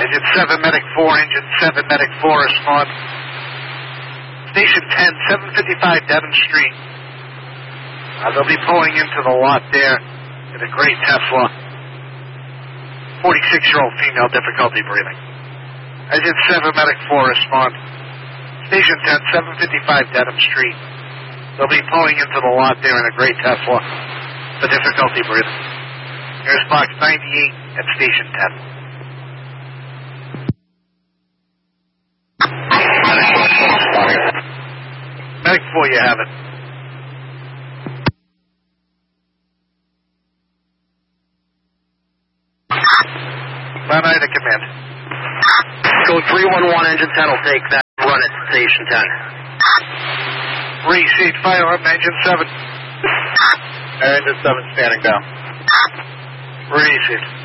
Engine 7, Medic 4, Engine 7, Medic 4, respond. Station 10, 755 Devon Street. They'll be pulling into the lot there in a gray Tesla. 46-year-old female, difficulty breathing. Engine 7, Medic 4, respond. Station 10, 755 Dedham Street. They'll be pulling into the lot there in a gray Tesla. The difficulty breathing. Here's box 98 at Station 10. Medic 4, you have it. Mount Ida command. Code 311, Engine 10 will take that and run at Station 10. Receive fire up Engine 7. Engine 7 standing down. Received.